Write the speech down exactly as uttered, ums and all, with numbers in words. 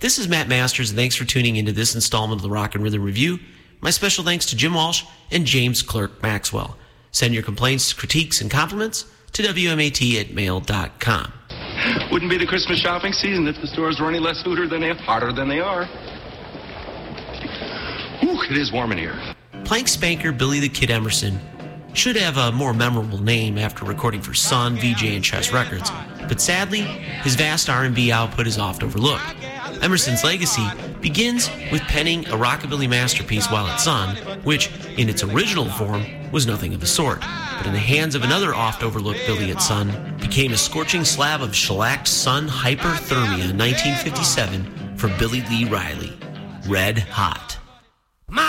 This is Matt Masters, and thanks for tuning into this installment of the Rock and Rhythm Review. My special thanks to Jim Walsh and James Clerk Maxwell. Send your complaints, critiques, and compliments to W M A T at mail dot com. Wouldn't be the Christmas shopping season if the stores were any less hooter than they are, harder than they are. Whew, it is warm in here. Plank spanker Billy the Kid Emerson should have a more memorable name after recording for Sun, V J, and Chess Records, but sadly, his vast R and B output is oft overlooked. Emerson's legacy begins with penning a rockabilly masterpiece while at Sun, which, in its original form, was nothing of the sort, but in the hands of another oft-overlooked Billy at Sun, became a scorching slab of shellacked Sun hyperthermia in nineteen fifty-seven for Billy Lee Riley. Red Hot.